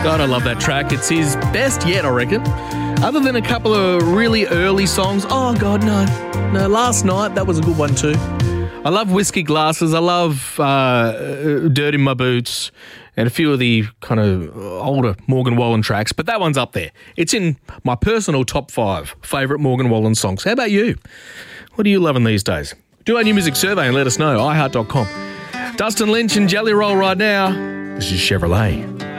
God, I love that track. It's his best yet, I reckon. Other than a couple of really early songs. Oh, God, no. No, Last Night, that was a good one too. I love Whiskey Glasses. I love Dirt in My Boots and a few of the kind of older Morgan Wallen tracks. But that one's up there. It's in my personal top 5 favourite Morgan Wallen songs. How about you? What are you loving these days? Do our new music survey and let us know. iHeart.com. Dustin Lynch and Jelly Roll right now. This is Chevrolet.